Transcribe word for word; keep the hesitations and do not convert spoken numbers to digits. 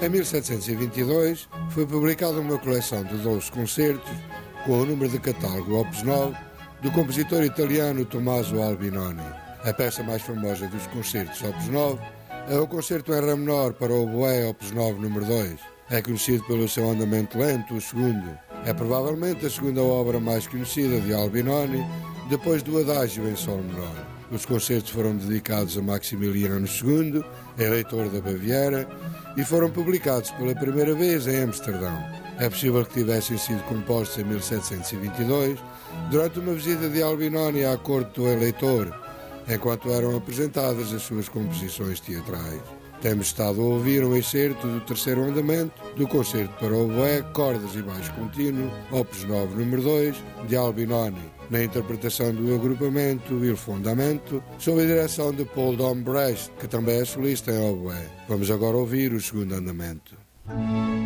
Em mil setecentos e vinte e dois foi publicada uma coleção de doze concertos com o número de catálogo Opus nove do compositor italiano Tommaso Albinoni. A peça mais famosa dos concertos Opus nove é o concerto em Ré menor para oboé Opus nove número dois. É conhecido pelo seu andamento lento, o segundo. É provavelmente a segunda obra mais conhecida de Albinoni, depois do Adágio em Sol menor. Os concertos foram dedicados a Maximiliano segundo, eleitor da Baviera, e foram publicados pela primeira vez em Amsterdão. É possível que tivessem sido compostos em mil setecentos e vinte e dois, durante uma visita de Albinoni à corte do eleitor, enquanto eram apresentadas as suas composições teatrais. Temos estado a ouvir um excerto do terceiro andamento do concerto para oboé, cordas e baixo contínuo, Opus nove número dois, de Albinoni, na interpretação do agrupamento Il Fondamento, sob a direção de Paul Dombrecht, que também é solista em oboé. Vamos agora ouvir o segundo andamento.